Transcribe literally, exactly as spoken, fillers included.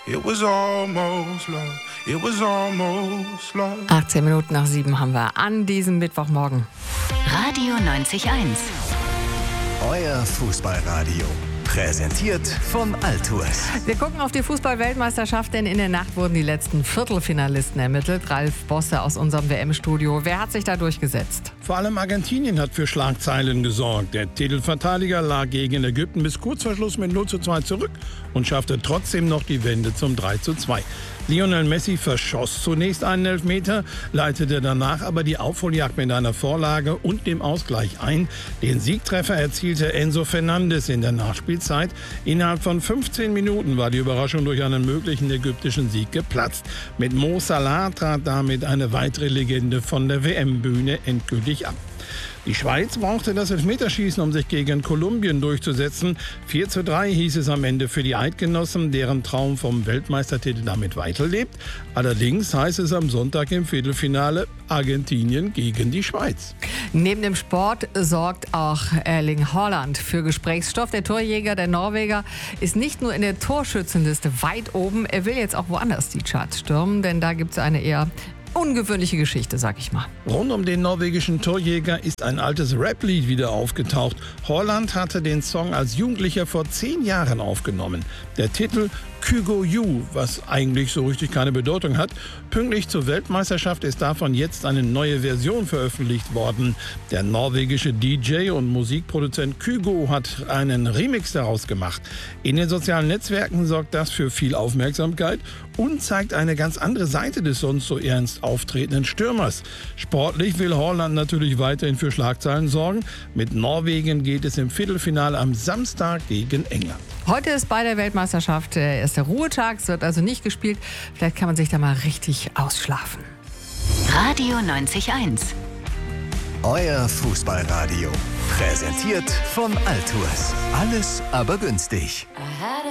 It was almost love. It was almost love. achtzehn Minuten nach sieben haben wir an diesem Mittwochmorgen. Radio neunzig Komma eins. Euer Fußballradio. Präsentiert von Altours. Wir gucken auf die Fußball-Weltmeisterschaft, denn in der Nacht wurden die letzten Viertelfinalisten ermittelt. Ralf Bosse aus unserem W M-Studio. Wer hat sich da durchgesetzt? Vor allem Argentinien hat für Schlagzeilen gesorgt. Der Titelverteidiger lag gegen Ägypten bis kurz vor Schluss mit null zu zwei zurück und schaffte trotzdem noch die Wende zum drei zu zwei. Lionel Messi verschoss zunächst einen Elfmeter, leitete danach aber die Aufholjagd mit einer Vorlage und dem Ausgleich ein. Den Siegtreffer erzielte Enzo Fernandes in der Nachspielzeit. Innerhalb von fünfzehn Minuten war die Überraschung durch einen möglichen ägyptischen Sieg geplatzt. Mit Mo Salah trat damit eine weitere Legende von der W M-Bühne endgültig ab. Die Schweiz brauchte das Elfmeterschießen, um sich gegen Kolumbien durchzusetzen. vier zu drei hieß es am Ende für die Eidgenossen, deren Traum vom Weltmeistertitel damit weiterlebt. Allerdings heißt es am Sonntag im Viertelfinale Argentinien gegen die Schweiz. Neben dem Sport sorgt auch Erling Haaland für Gesprächsstoff. Der Torjäger der Norweger ist nicht nur in der Torschützenliste weit oben, er will jetzt auch woanders die Charts stürmen, denn da gibt es eine eher ungewöhnliche Geschichte, sag ich mal. Rund um den norwegischen Torjäger ist ein altes Rap-Lied wieder aufgetaucht. Haaland hatte den Song als Jugendlicher vor zehn Jahren aufgenommen. Der Titel Kygo You, was eigentlich so richtig keine Bedeutung hat. Pünktlich zur Weltmeisterschaft ist davon jetzt eine neue Version veröffentlicht worden. Der norwegische D J und Musikproduzent Kygo hat einen Remix daraus gemacht. In den sozialen Netzwerken sorgt das für viel Aufmerksamkeit und zeigt eine ganz andere Seite des sonst so ernst auftretenden Stürmers. Sportlich will Haaland natürlich weiterhin für Schlagzeilen sorgen. Mit Norwegen geht es im Viertelfinale am Samstag gegen England. Heute ist bei der Weltmeisterschaft der erste Ruhetag, es wird also nicht gespielt. Vielleicht kann man sich da mal richtig ausschlafen. Radio neunzig Komma eins. Euer Fußballradio. Präsentiert von Altours. Alles aber günstig.